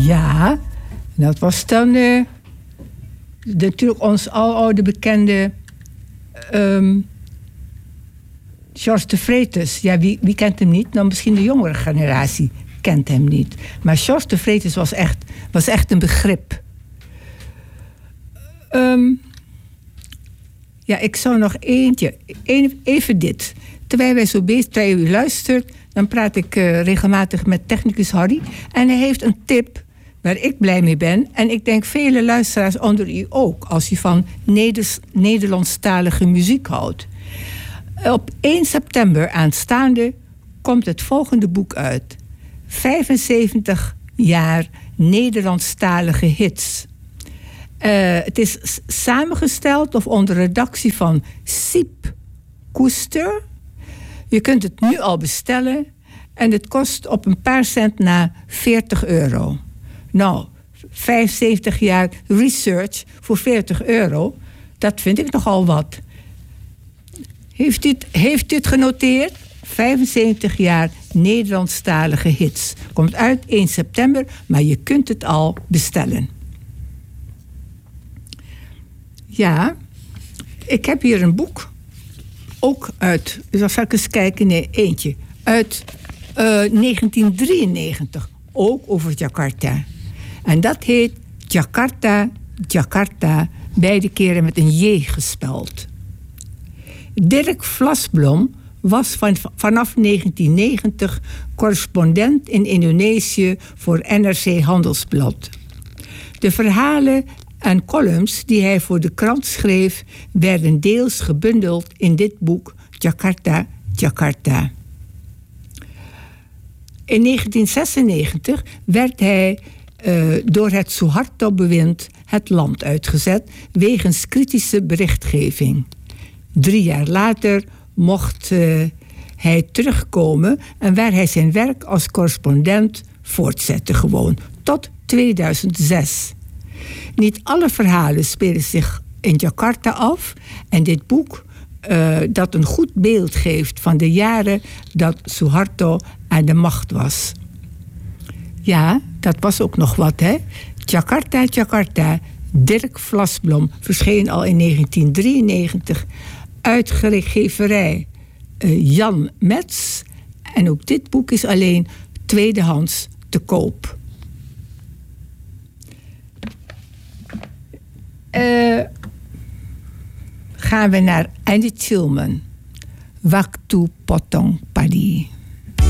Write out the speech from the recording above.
Ja, dat was dan natuurlijk ons aloude bekende George de Vretes. Ja, wie kent hem niet? Nou, misschien de jongere generatie kent hem niet. Maar George de Vretes was echt een begrip. Ja, ik zou nog even dit. Terwijl u luistert, dan praat ik regelmatig met technicus Harry. En hij heeft een tip waar ik blij mee ben. En ik denk vele luisteraars onder u ook, als u van Nederlandstalige muziek houdt. Op 1 september aanstaande komt het volgende boek uit. 75 jaar Nederlandstalige hits. Het is samengesteld of onder redactie van Siep Koester. Je kunt het nu al bestellen en het kost op een paar cent na €40. Nou, 75 jaar research voor €40, dat vind ik nogal wat. Heeft u het genoteerd? 75 jaar Nederlandstalige hits. Komt uit 1 september, maar je kunt het al bestellen. Ja, ik heb hier een boek. Ook uit, dan zal ik eens kijken, nee, eentje. Uit 1993, ook over Jakarta. En dat heet Jakarta, Jakarta, beide keren met een J gespeld. Dirk Vlasblom was vanaf 1990 correspondent in Indonesië voor NRC Handelsblad. De verhalen en columns die hij voor de krant schreef werden deels gebundeld in dit boek Jakarta, Jakarta. In 1996 werd hij door het Suharto-bewind het land uitgezet wegens kritische berichtgeving. 3 jaar later mocht hij terugkomen en waar hij zijn werk als correspondent voortzette gewoon, tot 2006. Niet alle verhalen spelen zich in Jakarta af en dit boek dat een goed beeld geeft van de jaren dat Suharto aan de macht was. Ja, dat was ook nog wat, hè? Jakarta, Jakarta, Dirk Vlasblom verscheen al in 1993... uitgeverij Jan Metz. En ook dit boek is alleen tweedehands te koop. Gaan we naar Andy Tillman. Waktu potong padi.